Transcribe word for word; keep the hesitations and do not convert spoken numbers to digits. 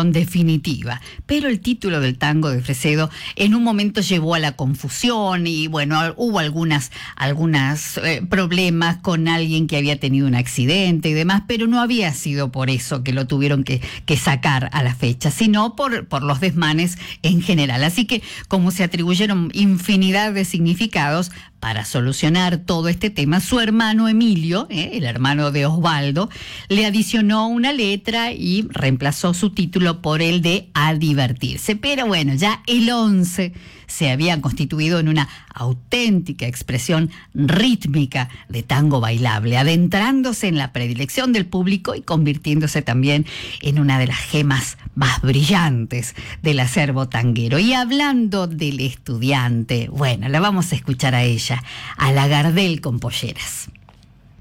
solución definitiva. Pero el título del tango de Fresedo en un momento llevó a la confusión y bueno, hubo algunas, algunas eh, problemas con alguien que había tenido un accidente y demás, pero no había sido por eso que lo tuvieron que, que sacar a la fecha, sino por, por los desmanes en general. Así que como se atribuyeron infinidad de significados, para solucionar todo este tema, su hermano Emilio, eh, el hermano de Osvaldo, le adicionó una letra y reemplazó su título por el de A divertirse. Pero bueno, ya el once se había constituido en una auténtica expresión rítmica de tango bailable, adentrándose en la predilección del público y convirtiéndose también en una de las gemas más brillantes del acervo tanguero. Y hablando del estudiante, bueno, la vamos a escuchar a ella, a la Gardel con polleras.